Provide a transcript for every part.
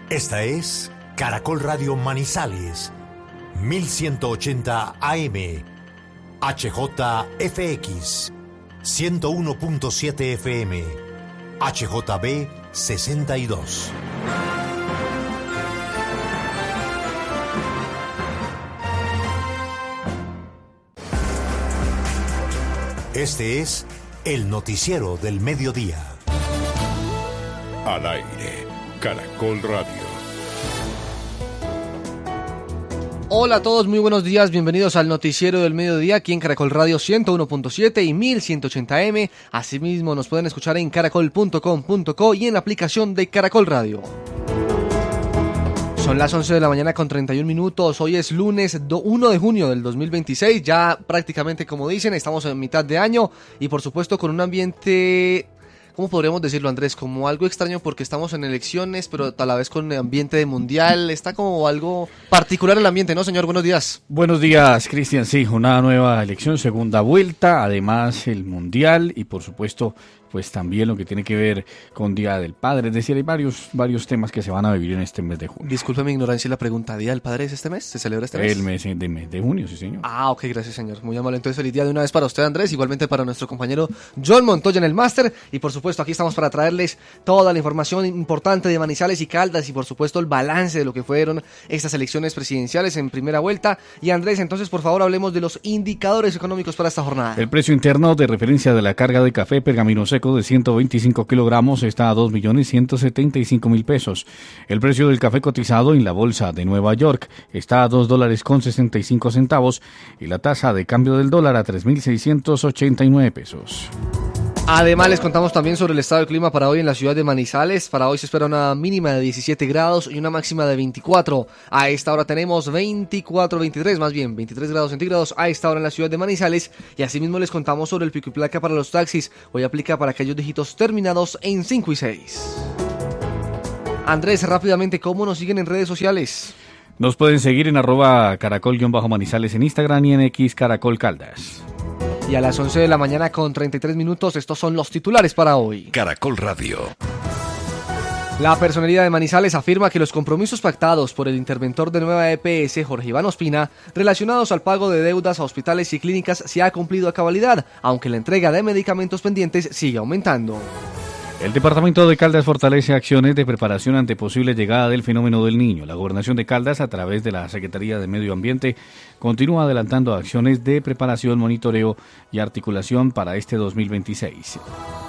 Esta es Caracol Radio Manizales, 1180 AM, HJFX, 101.7 FM, HJB 62. Este es el noticiero del mediodía. Al aire, Caracol Radio. Hola a todos, muy buenos días, bienvenidos al noticiero del mediodía aquí en Caracol Radio 101.7 y 1180M. Asimismo nos pueden escuchar en caracol.com.co y en la aplicación de Caracol Radio. Son las 11 de la mañana con 31 minutos, hoy es lunes 1 de junio del 2026, ya prácticamente como dicen, estamos en mitad de año y por supuesto con un ambiente, ¿cómo podríamos decirlo, Andrés? Como algo extraño porque estamos en elecciones, pero a la vez con el ambiente de mundial, está como algo particular el ambiente, ¿no, señor? Buenos días. Buenos días, Cristian, sí, una nueva elección, segunda vuelta, además el mundial y por supuesto pues también lo que tiene que ver con Día del Padre, es decir, hay varios temas que se van a vivir en este mes de junio. Disculpe mi ignorancia y la pregunta, ¿Día del Padre es este mes? ¿Se celebra este mes? El mes de junio, sí señor. Ah, ok, gracias señor, muy amable. Entonces feliz día de una vez para usted, Andrés, igualmente para nuestro compañero John Montoya en el máster y por supuesto aquí estamos para traerles toda la información importante de Manizales y Caldas y por supuesto el balance de lo que fueron estas elecciones presidenciales en primera vuelta. Y Andrés, entonces por favor hablemos de los indicadores económicos para esta jornada. El precio interno de referencia de la carga de café pergamino seco de 125 kilogramos está a 2.175.000 pesos. El precio del café cotizado en la bolsa de Nueva York está a $2.65 y la tasa de cambio del dólar a 3.689 pesos. Además les contamos también sobre el estado del clima para hoy en la ciudad de Manizales. Para hoy se espera una mínima de 17 grados y una máxima de 24. A esta hora tenemos 23 grados centígrados a esta hora en la ciudad de Manizales. Y asimismo les contamos sobre el pico y placa para los taxis. Hoy aplica para aquellos dígitos terminados en 5 y 6. Andrés, rápidamente, ¿cómo nos siguen en redes sociales? Nos pueden seguir en @caracol_manizales en Instagram y en X Caracol Caldas. Y a las 11 de la mañana con 33 minutos, estos son los titulares para hoy. Caracol Radio. La personería de Manizales afirma que los compromisos pactados por el interventor de Nueva EPS, Jorge Iván Ospina, relacionados al pago de deudas a hospitales y clínicas se ha cumplido a cabalidad, aunque la entrega de medicamentos pendientes sigue aumentando. El departamento de Caldas fortalece acciones de preparación ante posible llegada del fenómeno del Niño. La gobernación de Caldas, a través de la Secretaría de Medio Ambiente, continúa adelantando acciones de preparación, monitoreo y articulación para este 2026.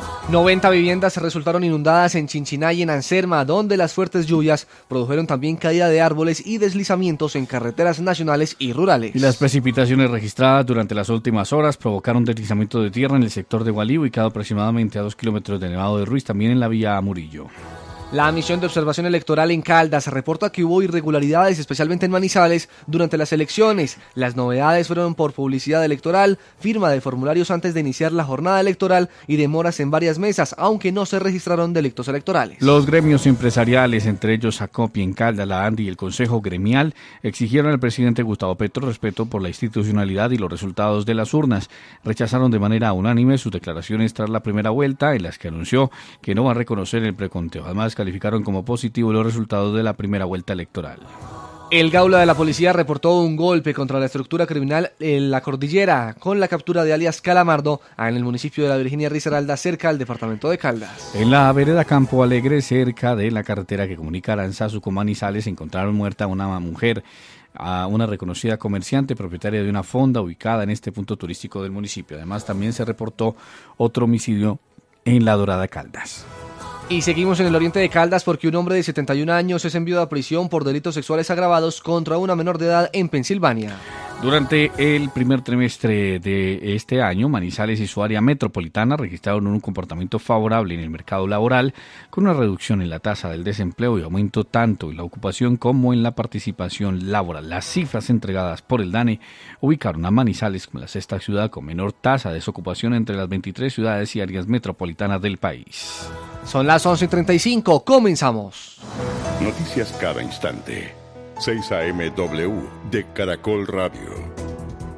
90 viviendas resultaron inundadas en Chinchiná y en Anserma, donde las fuertes lluvias produjeron también caída de árboles y deslizamientos en carreteras nacionales y rurales. Y las precipitaciones registradas durante las últimas horas provocaron deslizamiento de tierra en el sector de Gualí, ubicado aproximadamente a 2 kilómetros de Nevado de Ruiz, también en la vía Murillo. La misión de observación electoral en Caldas reporta que hubo irregularidades, especialmente en Manizales, durante las elecciones. Las novedades fueron por publicidad electoral, firma de formularios antes de iniciar la jornada electoral y demoras en varias mesas, aunque no se registraron delitos electorales. Los gremios empresariales, entre ellos Acopi en Caldas, la ANDI y el Consejo Gremial, exigieron al presidente Gustavo Petro respeto por la institucionalidad y los resultados de las urnas. Rechazaron de manera unánime sus declaraciones tras la primera vuelta, en las que anunció que no va a reconocer el preconteo. Además, calificaron como positivo los resultados de la primera vuelta electoral. El Gaula de la Policía reportó un golpe contra la estructura criminal en la Cordillera, con la captura de alias Calamardo en el municipio de la Virginia Risaralda, cerca al departamento de Caldas. En la vereda Campo Alegre, cerca de la carretera que comunica Aranzazu con Manizales, encontraron muerta una mujer, a una reconocida comerciante propietaria de una fonda ubicada en este punto turístico del municipio. Además, también se reportó otro homicidio en La Dorada, Caldas. Y seguimos en el oriente de Caldas porque un hombre de 71 años es enviado a prisión por delitos sexuales agravados contra una menor de edad en Pensilvania. Durante el primer trimestre de este año, Manizales y su área metropolitana registraron un comportamiento favorable en el mercado laboral, con una reducción en la tasa del desempleo y aumento tanto en la ocupación como en la participación laboral. Las cifras entregadas por el DANE ubicaron a Manizales como la sexta ciudad con menor tasa de desocupación entre las 23 ciudades y áreas metropolitanas del país. Son las 11:35, comenzamos. Noticias cada instante. 6 AM W de Caracol Radio.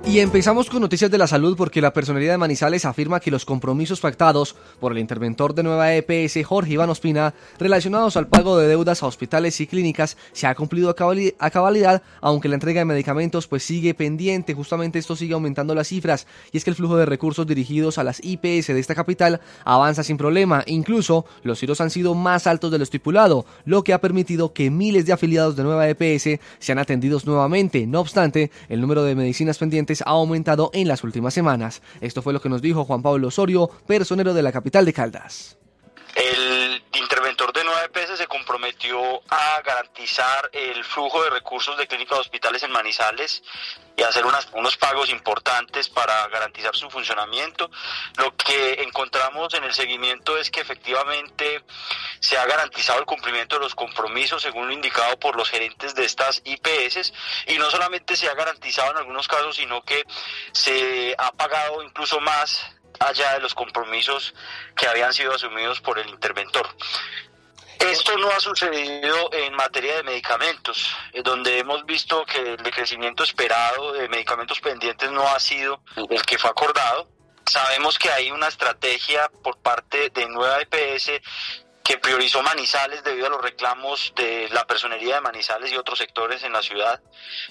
Y empezamos con noticias de la salud porque la Personería de Manizales afirma que los compromisos pactados por el interventor de Nueva EPS, Jorge Iván Ospina, relacionados al pago de deudas a hospitales y clínicas, se ha cumplido a cabalidad, aunque la entrega de medicamentos pues sigue pendiente. Justamente esto sigue aumentando las cifras, y es que el flujo de recursos dirigidos a las IPS de esta capital avanza sin problema. Incluso los giros han sido más altos de lo estipulado, lo que ha permitido que miles de afiliados de Nueva EPS sean atendidos nuevamente. No obstante, el número de medicinas pendientes ha aumentado en las últimas semanas. Esto fue lo que nos dijo Juan Pablo Osorio, personero de la capital de Caldas. El interventor de Nueva EPS se comprometió a garantizar el flujo de recursos de clínicas y hospitales en Manizales y hacer unos pagos importantes para garantizar su funcionamiento. Lo que encontramos en el seguimiento es que efectivamente se ha garantizado el cumplimiento de los compromisos según lo indicado por los gerentes de estas IPS, y no solamente se ha garantizado en algunos casos, sino que se ha pagado incluso más allá de los compromisos que habían sido asumidos por el interventor. Esto no ha sucedido en materia de medicamentos, donde hemos visto que el decrecimiento esperado de medicamentos pendientes no ha sido el que fue acordado. Sabemos que hay una estrategia por parte de Nueva EPS que priorizó Manizales debido a los reclamos de la Personería de Manizales y otros sectores en la ciudad,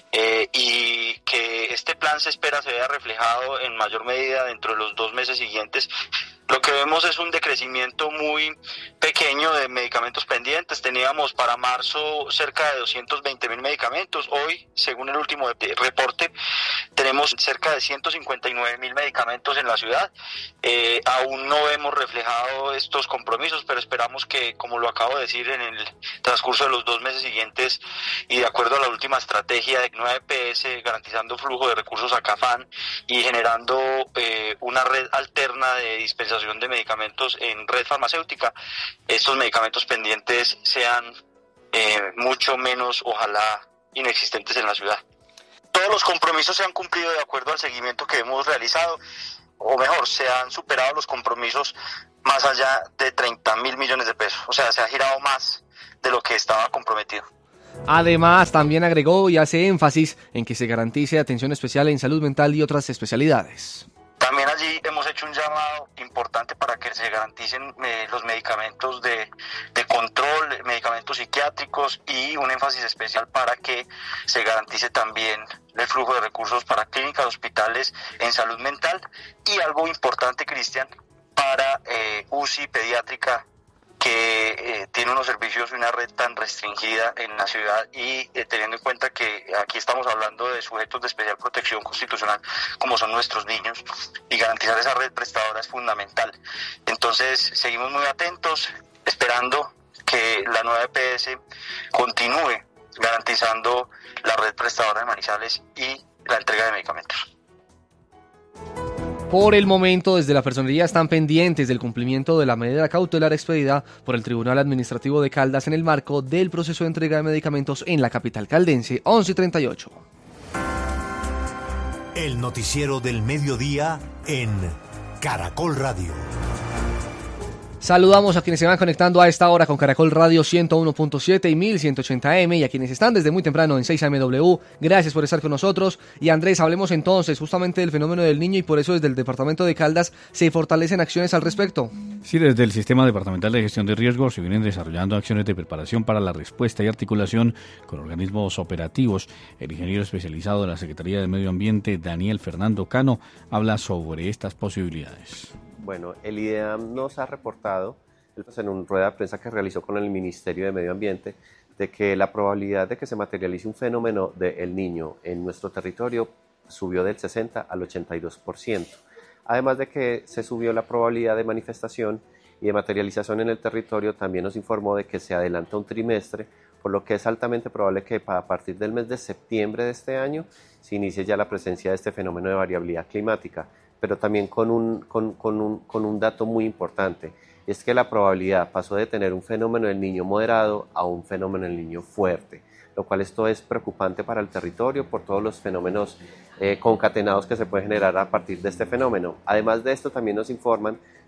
y que este plan se espera se vea reflejado en mayor medida dentro de los 2 meses siguientes. Lo que vemos es un decrecimiento muy pequeño de medicamentos pendientes. Teníamos para marzo cerca de 220.000 medicamentos. Hoy, según el último reporte, tenemos cerca de 159.000 medicamentos en la ciudad. Aún no hemos reflejado estos compromisos, pero esperamos que, como lo acabo de decir, en el transcurso de los 2 meses siguientes, y de acuerdo a la última estrategia de Nueva EPS, garantizando flujo de recursos a CAFAN y generando una red alterna de dispensación de medicamentos en red farmacéutica, estos medicamentos pendientes sean mucho menos, ojalá, inexistentes en la ciudad. Todos los compromisos se han cumplido de acuerdo al seguimiento que hemos realizado, o mejor, se han superado los compromisos más allá de 30.000 millones de pesos, o sea, se ha girado más de lo que estaba comprometido. Además, también agregó y hace énfasis en que se garantice atención especial en salud mental y otras especialidades. También allí hemos hecho un llamado importante para que se garanticen los medicamentos de control, medicamentos psiquiátricos, y un énfasis especial para que se garantice también el flujo de recursos para clínicas, hospitales en salud mental, y algo importante, Cristian, para UCI pediátrica, que tiene unos servicios y una red tan restringida en la ciudad, y teniendo en cuenta que aquí estamos hablando de sujetos de especial protección constitucional como son nuestros niños, y garantizar esa red prestadora es fundamental. Entonces seguimos muy atentos, esperando que la Nueva EPS continúe garantizando la red prestadora de Manizales y la entrega de medicamentos. Por el momento, desde la Personería están pendientes del cumplimiento de la medida cautelar expedida por el Tribunal Administrativo de Caldas en el marco del proceso de entrega de medicamentos en la capital caldense. 11:38. El noticiero del mediodía en Caracol Radio. Saludamos a quienes se van conectando a esta hora con Caracol Radio 101.7 y 1180M, y a quienes están desde muy temprano en 6AMW. Gracias por estar con nosotros. Y Andrés, hablemos entonces justamente del fenómeno del niño, y por eso desde el departamento de Caldas se fortalecen acciones al respecto. Sí, desde el Sistema Departamental de Gestión de Riesgos se vienen desarrollando acciones de preparación para la respuesta y articulación con organismos operativos. El ingeniero especializado de la Secretaría de Medio Ambiente, Daniel Fernando Cano, habla sobre estas posibilidades. Bueno, el IDEAM nos ha reportado, en una rueda de prensa que realizó con el Ministerio de Medio Ambiente, de que la probabilidad de que se materialice un fenómeno del Niño en nuestro territorio subió del 60 al 82%. Además de que se subió la probabilidad de manifestación y de materialización en el territorio, también nos informó de que se adelanta un trimestre, por lo que es altamente probable que a partir del mes de septiembre de este año se inicie ya la presencia de este fenómeno de variabilidad climática, pero también con un dato muy importante, es que la probabilidad pasó de tener un fenómeno del Niño moderado a un fenómeno del Niño fuerte, lo cual esto es preocupante para el territorio por todos los fenómenos concatenados que se pueden generar a partir de este fenómeno. Además de esto, también nos informan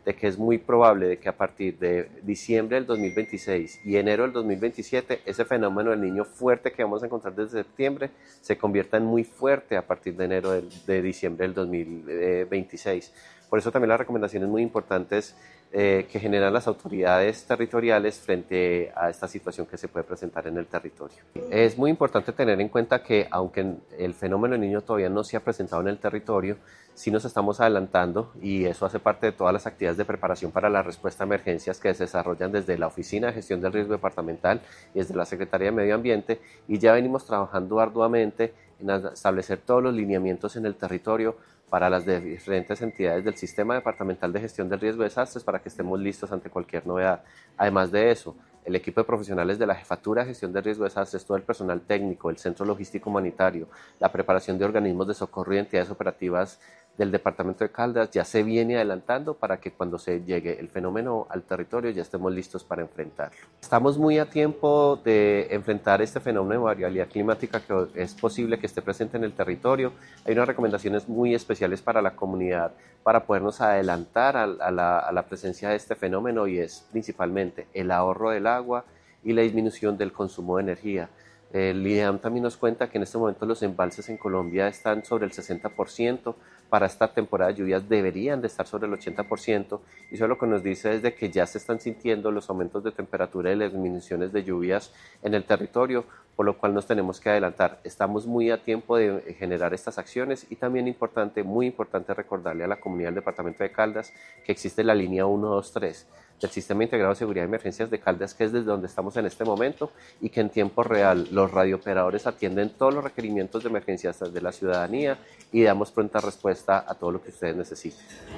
de que es muy probable de que a partir de diciembre del 2026 y enero del 2027 ese fenómeno del niño fuerte que vamos a encontrar desde septiembre se convierta en muy fuerte a partir de enero de diciembre del 2026. Por eso también las recomendaciones muy importantes que generan las autoridades territoriales frente a esta situación que se puede presentar en el territorio. Es muy importante tener en cuenta que aunque el fenómeno del niño todavía no se ha presentado en el territorio, sí nos estamos adelantando y eso hace parte de todas las actividades de preparación para la respuesta a emergencias que se desarrollan desde la Oficina de Gestión del Riesgo Departamental y desde la Secretaría de Medio Ambiente, y ya venimos trabajando arduamente en establecer todos los lineamientos en el territorio para las diferentes entidades del Sistema Departamental de Gestión del Riesgo de Desastres para que estemos listos ante cualquier novedad. Además de eso, el equipo de profesionales de la Jefatura de Gestión de Riesgo de Desastres, todo el personal técnico, el Centro Logístico Humanitario, la preparación de organismos de socorro y entidades operativas del Departamento de Caldas ya se viene adelantando para que cuando se llegue el fenómeno al territorio ya estemos listos para enfrentarlo. Estamos muy a tiempo de enfrentar este fenómeno de variabilidad climática que es posible que esté presente en el territorio. Hay unas recomendaciones muy especiales para la comunidad para podernos adelantar a la presencia de este fenómeno, y es principalmente el ahorro del agua y la disminución del consumo de energía. El IDEAM también nos cuenta que en este momento los embalses en Colombia están sobre el 60%, para esta temporada de lluvias deberían de estar sobre el 80%, y eso lo que nos dice es de que ya se están sintiendo los aumentos de temperatura y las disminuciones de lluvias en el territorio, por lo cual nos tenemos que adelantar. Estamos muy a tiempo de generar estas acciones, y también muy importante recordarle a la comunidad del departamento de Caldas que existe la línea 123 del Sistema Integrado de Seguridad de Emergencias de Caldas, que es desde donde estamos en este momento, y que en tiempo real los radiooperadores atienden todos los requerimientos de emergencias de la ciudadanía y damos pronta respuesta a todo lo que ustedes necesiten.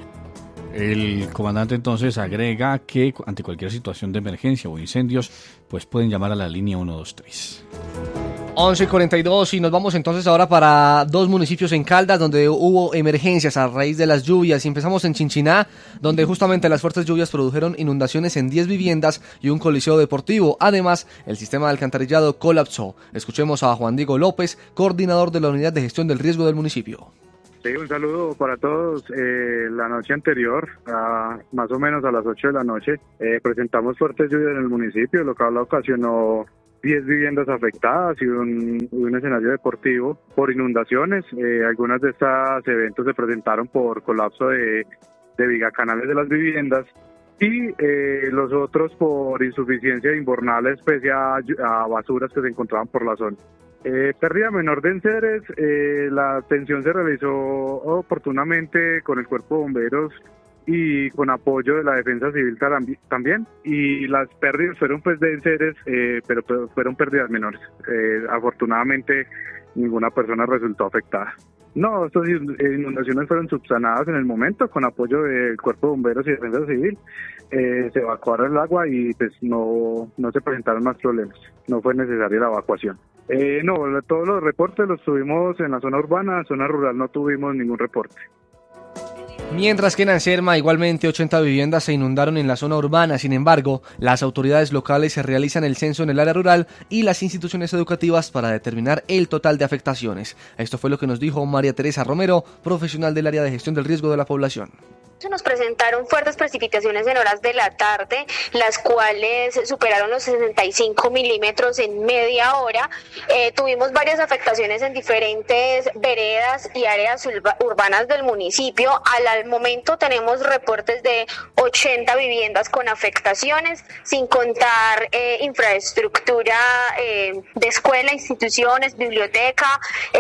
El comandante entonces agrega que ante cualquier situación de emergencia o incendios, pues pueden llamar a la línea 123. 11:42 y nos vamos entonces ahora para dos municipios en Caldas donde hubo emergencias a raíz de las lluvias, y empezamos en Chinchiná, donde justamente las fuertes lluvias produjeron inundaciones en 10 viviendas y un coliseo deportivo. Además, el sistema de alcantarillado colapsó. Escuchemos a Juan Diego López, coordinador de la Unidad de Gestión del Riesgo del municipio. Sí, un saludo para todos. La noche anterior, más o menos a las 8 de la noche, presentamos fuertes lluvias en el municipio, lo que ocasionó 10 viviendas afectadas y un escenario deportivo por inundaciones. Algunos de estos eventos se presentaron por colapso de vigacanales de las viviendas, y los otros por insuficiencia de invernales pese a basuras que se encontraban por la zona. Pérdida menor de enseres. La atención se realizó oportunamente con el Cuerpo de Bomberos y con apoyo de la Defensa Civil también, y las pérdidas fueron pues de enseres, pero fueron pérdidas menores. Afortunadamente ninguna persona resultó afectada. No, estas inundaciones fueron subsanadas en el momento con apoyo del Cuerpo de Bomberos y Defensa Civil. Se evacuaron el agua y pues no se presentaron más problemas. No fue necesaria la evacuación. No, todos los reportes los tuvimos en la zona urbana. En zona rural no tuvimos ningún reporte. Mientras que en Anserma, igualmente 80 viviendas se inundaron en la zona urbana. Sin embargo, las autoridades locales se realizan el censo en el área rural y las instituciones educativas para determinar el total de afectaciones. Esto fue lo que nos dijo María Teresa Romero, profesional del área de gestión del riesgo de la población. Se nos presentaron fuertes precipitaciones en horas de la tarde, las cuales superaron los 65 milímetros en media hora. Tuvimos varias afectaciones en diferentes veredas y áreas urbanas del municipio. Al momento tenemos reportes de 80 viviendas con afectaciones, sin contar infraestructura de escuela, instituciones, biblioteca,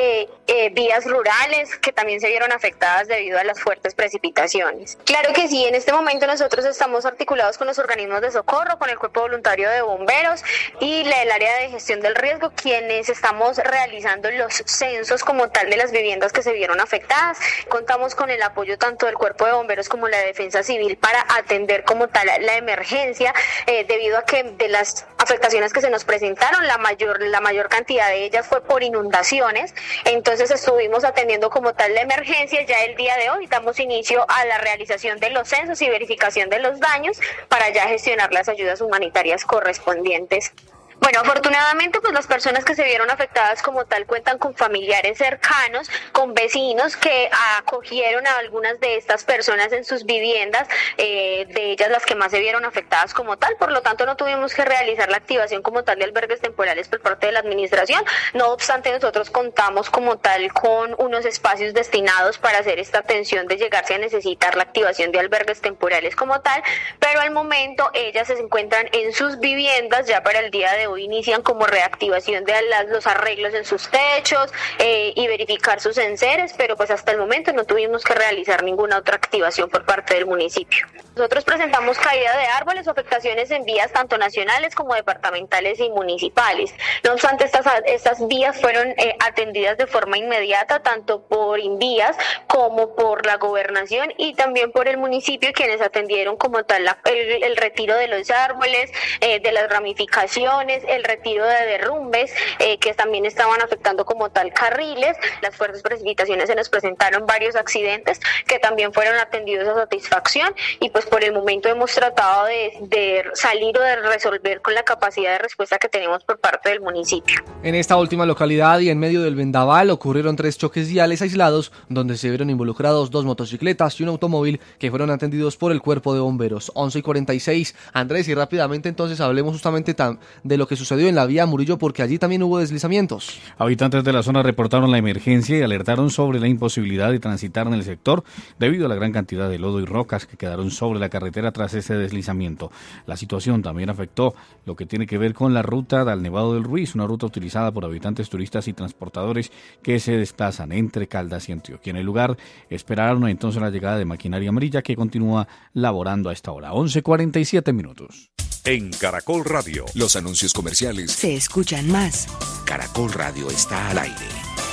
vías rurales que también se vieron afectadas debido a las fuertes precipitaciones. Claro que sí, en este momento nosotros estamos articulados con los organismos de socorro, con el Cuerpo Voluntario de Bomberos y el área de gestión del riesgo, quienes estamos realizando los censos como tal de las viviendas que se vieron afectadas. Contamos con el apoyo tanto del Cuerpo de Bomberos como la Defensa Civil para atender como tal la emergencia, debido a que de las afectaciones que se nos presentaron, la mayor cantidad de ellas fue por inundaciones. Entonces estuvimos atendiendo como tal la emergencia. Ya el día de hoy damos inicio a la realización de los censos y verificación de los daños para ya gestionar las ayudas humanitarias correspondientes. Bueno, afortunadamente, pues las personas que se vieron afectadas como tal cuentan con familiares cercanos, con vecinos que acogieron a algunas de estas personas en sus viviendas, de ellas las que más se vieron afectadas como tal. Por lo tanto, no tuvimos que realizar la activación como tal de albergues temporales por parte de la administración. No obstante, nosotros contamos como tal con unos espacios destinados para hacer esta atención de llegarse a necesitar la activación de albergues temporales como tal, pero al momento ellas se encuentran en sus viviendas. Ya para el día de hoy inician como reactivación de los arreglos en sus techos y verificar sus enseres, pero pues hasta el momento no tuvimos que realizar ninguna otra activación por parte del municipio. Nosotros presentamos caída de árboles o afectaciones en vías tanto nacionales como departamentales y municipales. No obstante, estas vías fueron atendidas de forma inmediata, tanto por Invías como por la gobernación y también por el municipio, quienes atendieron como tal el retiro de los árboles, de las ramificaciones, el retiro de derrumbes, que también estaban afectando como tal carriles. Las fuertes precipitaciones se nos presentaron varios accidentes que también fueron atendidos a satisfacción, y pues por el momento hemos tratado de salir o de resolver con la capacidad de respuesta que tenemos por parte del municipio. En esta última localidad y en medio del vendaval ocurrieron 3 choques viales aislados donde se vieron involucrados 2 motocicletas y un automóvil que fueron atendidos por el cuerpo de bomberos. 11:46. Andrés, y rápidamente entonces hablemos justamente de lo que sucedió en la vía Murillo, porque allí también hubo deslizamientos. Habitantes de la zona reportaron la emergencia y alertaron sobre la imposibilidad de transitar en el sector debido a la gran cantidad de lodo y rocas que quedaron sobre la carretera tras ese deslizamiento. La situación también afectó lo que tiene que ver con la ruta del Nevado del Ruiz, una ruta utilizada por habitantes, turistas y transportadores que se desplazan entre Caldas y Antioquia. En el lugar esperaron entonces la llegada de maquinaria amarilla que continúa laborando a esta hora. 11:47 minutos. En Caracol Radio, Los anuncios comerciales se escuchan más. Caracol Radio está al aire.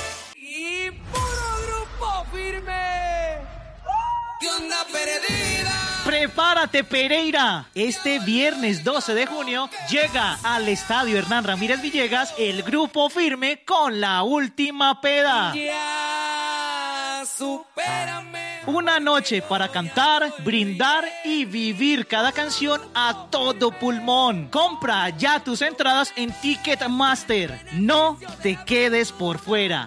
Y puro grupo firme. ¿Qué onda, perdida? Prepárate, Pereira. Este viernes 12 de junio llega al Estadio Hernán Ramírez Villegas el grupo firme con La Última Peda. Ya, supérame. Una noche para cantar, brindar y vivir cada canción a todo pulmón. Compra ya tus entradas en Ticketmaster. No te quedes por fuera.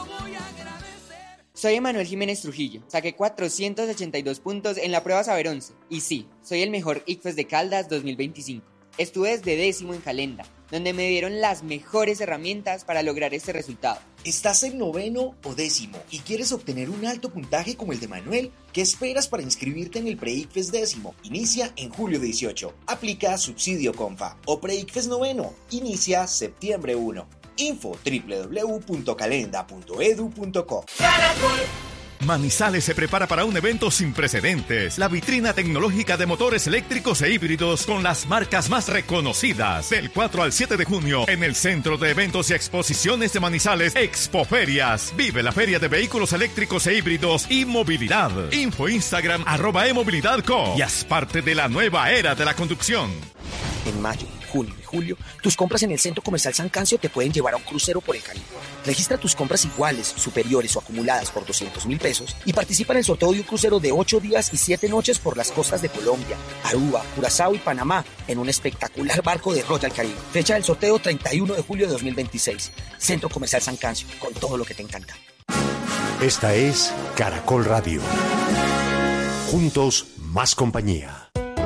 Soy Emanuel Jiménez Trujillo. Saqué 482 puntos en la prueba Saber 11. Y sí, soy el mejor ICFES de Caldas 2025. Estuve desde 10º en Calenda, donde me dieron las mejores herramientas para lograr este resultado. ¿Estás en 9º o 10º y quieres obtener un alto puntaje como el de Manuel? ¿Qué esperas para inscribirte en el Pre-ICFES 10º? Inicia en julio 18. Aplica subsidio Confa. O Pre-ICFES 9º. Inicia septiembre 1. Info www.calenda.edu.co. Manizales se prepara para un evento sin precedentes, la vitrina tecnológica de motores eléctricos e híbridos con las marcas más reconocidas. Del 4 al 7 de junio, en el Centro de Eventos y Exposiciones de Manizales, Expoferias. Vive la feria de vehículos eléctricos e híbridos y movilidad. Info Instagram @emovilidadco y haz parte de la nueva era de la conducción. En mayo, junio y julio, tus compras en el Centro Comercial San Cancio te pueden llevar a un crucero por el Caribe. Registra tus compras iguales, superiores o acumuladas por 200.000 pesos y participa en el sorteo de un crucero de 8 días y 7 noches por las costas de Colombia, Aruba, Curazao y Panamá en un espectacular barco de Royal Caribe. Fecha del sorteo 31 de julio de 2026. Centro Comercial San Cancio, con todo lo que te encanta. Esta es Caracol Radio. Juntos, más compañía.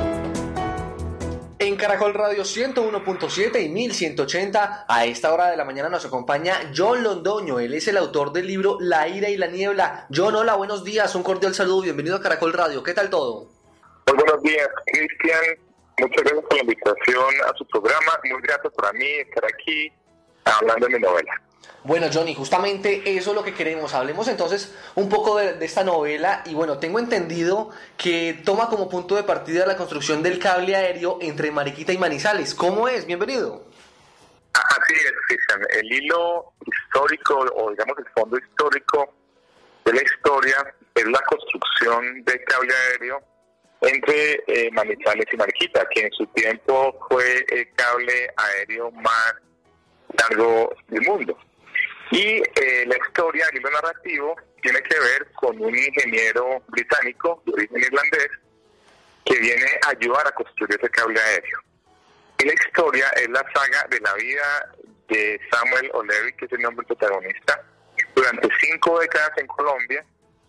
En Caracol Radio 101.7 y 1180, a esta hora de la mañana nos acompaña John Londoño. Él es el autor del libro La ira y la niebla. John, hola, buenos días, un cordial saludo, bienvenido a Caracol Radio. ¿Qué tal todo? Muy buenos días, Cristian. Muchas gracias por la invitación a su programa. Muy grato para mí estar aquí hablando de mi novela. Bueno, Johnny, justamente eso es lo que queremos. Hablemos entonces un poco de esta novela. Y bueno, tengo entendido que toma como punto de partida la construcción del cable aéreo entre Mariquita y Manizales. ¿Cómo es? Bienvenido. Así es, Cristian. El hilo histórico, o digamos el fondo histórico de la historia, es la construcción del cable aéreo entre Manizales y Mariquita, que en su tiempo fue el cable aéreo más largo del mundo. Y la historia, el hilo narrativo, tiene que ver con un ingeniero británico de origen irlandés que viene a ayudar a construir ese cable aéreo. Y la historia es la saga de la vida de Samuel O'Leary, que es el nombre protagonista. Durante 5 décadas en Colombia,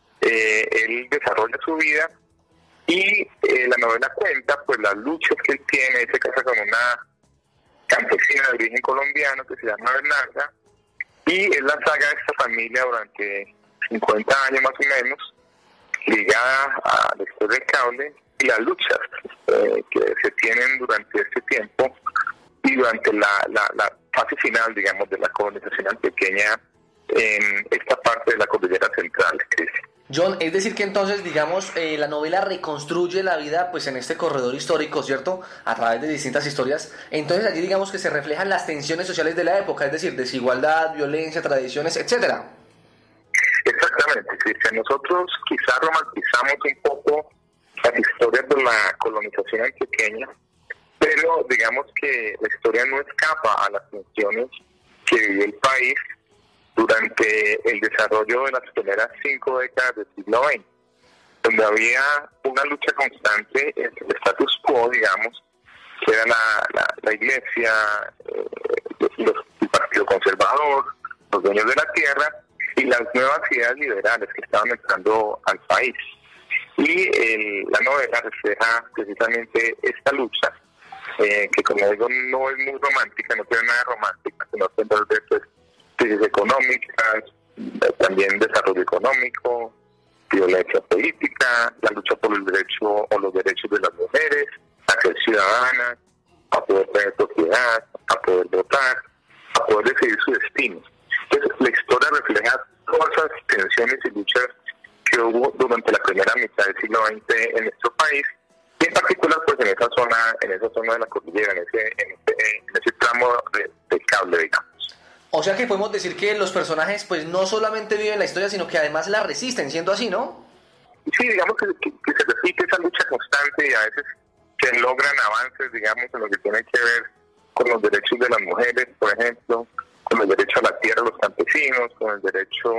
él desarrolla su vida y la novela cuenta pues las luchas que él tiene. Él se casa con una campesina de origen colombiano que se llama Bernarda, y es la saga de esta familia durante 50 años más o menos, ligada a la historia del cable y las luchas que se tienen durante este tiempo y durante la fase final, digamos, de la colonización antioqueña en esta parte de la cordillera central, Cristian. John, es decir que entonces, digamos, la novela reconstruye la vida pues en este corredor histórico, ¿cierto? A través de distintas historias. Entonces allí digamos que se reflejan las tensiones sociales de la época, es decir, desigualdad, violencia, tradiciones, etcétera. Exactamente, Cristian. Nosotros quizás romantizamos un poco las historias de la colonización antioqueña, pero digamos que la historia no escapa a las tensiones que vivió el país durante el desarrollo de las primeras 5 décadas del siglo XX, donde había una lucha constante entre el status quo, digamos, que era la iglesia, el partido conservador, los dueños de la tierra, y las nuevas ideas liberales que estaban entrando al país. Y la novela refleja precisamente esta lucha, que como digo, no es muy romántica, no tiene nada de romántica, sino que entonces pues, crisis económicas, también desarrollo económico, violencia política, la lucha por el derecho o los derechos de las mujeres, a ser ciudadanas, a poder tener propiedad, a poder votar, a poder decidir su destino. Entonces, la historia refleja todas esas tensiones y luchas que hubo durante la primera mitad del siglo XX en nuestro país, y en particular pues en esa zona de la cordillera, en ese tramo del cable, digamos. O sea que podemos decir que los personajes pues no solamente viven la historia, sino que además la resisten, siendo así, ¿no? Sí, digamos que se repite esa lucha constante y a veces se logran avances, digamos, en lo que tiene que ver con los derechos de las mujeres, por ejemplo, con el derecho a la tierra de los campesinos, con el derecho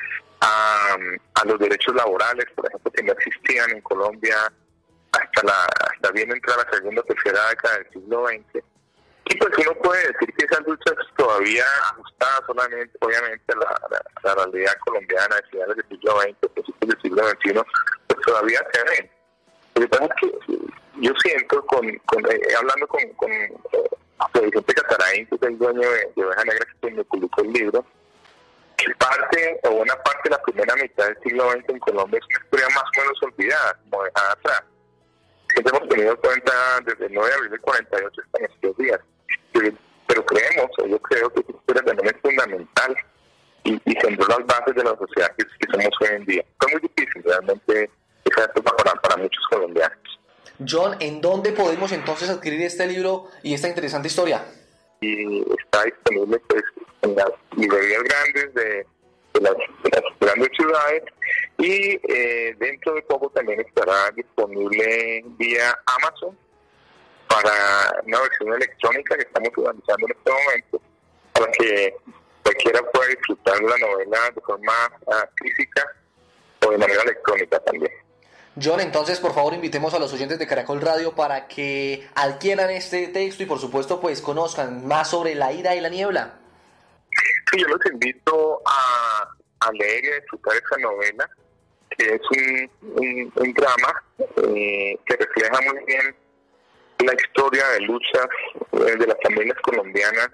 a los derechos laborales, por ejemplo, que no existían en Colombia hasta bien entrada la segunda o tercera década del siglo XX. Y pues uno puede decir que esas luchas todavía ajustadas solamente, obviamente, a la realidad colombiana de finales del siglo XX, principios del siglo XXI, pues todavía se ven. Lo que pasa es que yo siento, hablando con Vicente Catarain, que es el dueño de Oveja Negra, que me publicó el libro, que una parte de la primera mitad del siglo XX en Colombia es una historia más o menos olvidada, como dejada atrás. Siempre hemos tenido cuenta desde el 9 de abril del 48 hasta nuestros días. Pero yo creo que esta historia también es fundamental y sembró las bases de la sociedad que somos hoy en día. Fue muy difícil realmente esa época para muchos colombianos. John, ¿en dónde podemos entonces adquirir este libro y esta interesante historia? Y está disponible pues en las librerías grandes de las grandes ciudades, y dentro de poco también estará disponible vía Amazon para una versión electrónica que estamos realizando en este momento, para que cualquiera pueda disfrutar de la novela de forma física o de manera electrónica también. John, entonces por favor invitemos a los oyentes de Caracol Radio para que adquieran este texto y por supuesto pues conozcan más sobre La ira y la niebla. Sí, yo los invito a leer y a disfrutar esa novela, que es un drama que refleja muy bien la historia de luchas de las familias colombianas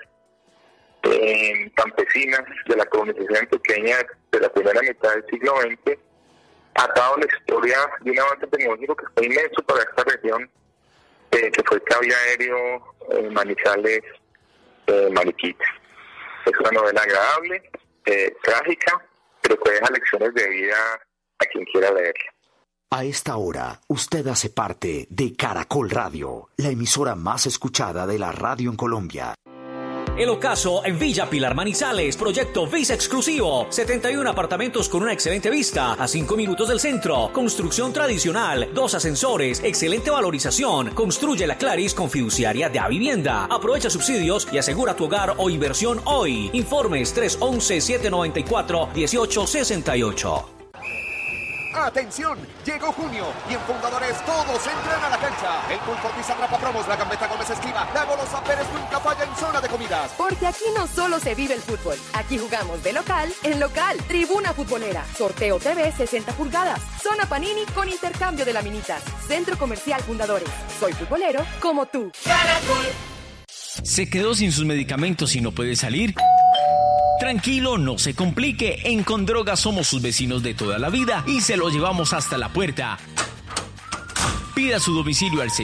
campesinas de la colonización pequeña de la primera mitad del siglo XX, atado a la historia de un avance tecnológico que fue inmenso para esta región, que fue el cable aéreo Manizales Mariquita. Es una novela agradable, trágica, pero que deja lecciones de vida a quien quiera leerla. A esta hora, usted hace parte de Caracol Radio, la emisora más escuchada de la radio en Colombia. El ocaso en Villa Pilar Manizales, proyecto Visa Exclusivo, 71 apartamentos con una excelente vista, a 5 minutos del centro, construcción tradicional, 2 ascensores, excelente valorización, construye la Claris con fiduciaria de Avivienda, aprovecha subsidios y asegura tu hogar o inversión hoy. Informes 311-794-1868. ¡Atención! Llegó junio y en Fundadores todos entran a la cancha. El Pulpo Pizza atrapa promos, la Gambeta Gómez esquiva, la Golosa Pérez nunca falla en zona de comidas. Porque aquí no solo se vive el fútbol, aquí jugamos de local en local. Tribuna Futbolera, Sorteo TV 60 pulgadas, Zona Panini con intercambio de laminitas, Centro Comercial Fundadores. Soy futbolero como tú. ¡Caracol! ¿Se quedó sin sus medicamentos y no puede salir? Tranquilo, no se complique. En Condroga somos sus vecinos de toda la vida y se lo llevamos hasta la puerta. Pida su domicilio al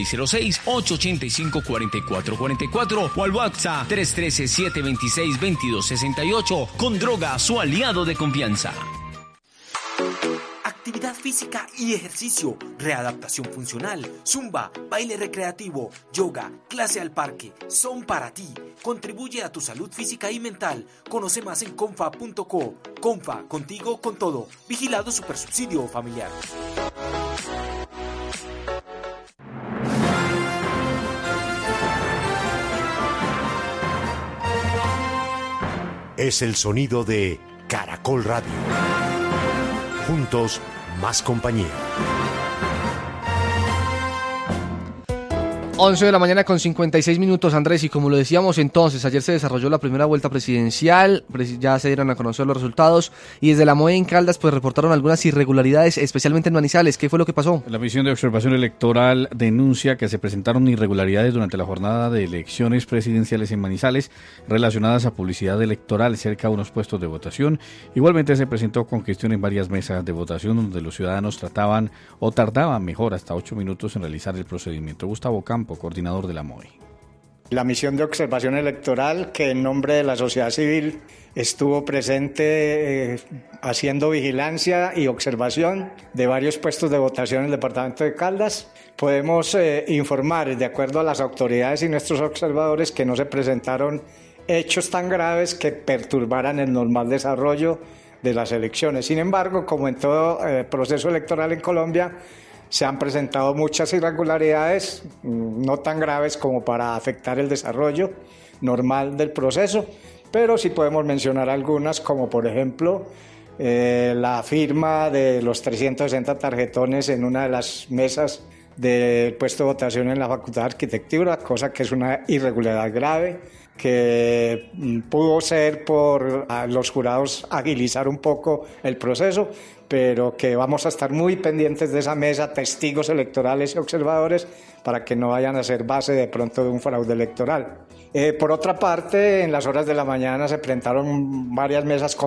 606-885-4444 o al WhatsApp 313-726-2268. Condroga, su aliado de confianza. Actividad física y ejercicio, readaptación funcional, zumba, baile recreativo, yoga, clase al parque, son para ti. Contribuye a tu salud física y mental. Conoce más en confa.co. Confa, contigo con todo. Vigilado Supersubsidio Familiar. Es el sonido de Caracol Radio. Juntos, más compañía. 11 de la mañana con 56 minutos, Andrés, y como lo decíamos entonces, ayer se desarrolló la primera vuelta presidencial, ya se dieron a conocer los resultados, y desde la MOE en Caldas pues reportaron algunas irregularidades, especialmente en Manizales. ¿Qué fue lo que pasó? La misión de observación electoral denuncia que se presentaron irregularidades durante la jornada de elecciones presidenciales en Manizales relacionadas a publicidad electoral cerca de unos puestos de votación. Igualmente se presentó congestión en varias mesas de votación donde los ciudadanos tardaban mejor hasta 8 minutos en realizar el procedimiento. Gustavo Campo, coordinador de la MOE. La misión de observación electoral, que en nombre de la sociedad civil estuvo presente haciendo vigilancia y observación de varios puestos de votación en el departamento de Caldas. Podemos informar, de acuerdo a las autoridades y nuestros observadores, que no se presentaron hechos tan graves que perturbaran el normal desarrollo de las elecciones. Sin embargo, como en todo proceso electoral en Colombia, se han presentado muchas irregularidades, no tan graves como para afectar el desarrollo normal del proceso, pero sí podemos mencionar algunas, como por ejemplo la firma de los 360 tarjetones en una de las mesas del puesto de votación en la Facultad de Arquitectura, cosa que es una irregularidad grave, que pudo ser por los jurados agilizar un poco el proceso, pero que vamos a estar muy pendientes de esa mesa, testigos electorales y observadores, para que no vayan a ser base de pronto de un fraude electoral. Por otra parte, en las horas de la mañana se presentaron varias mesas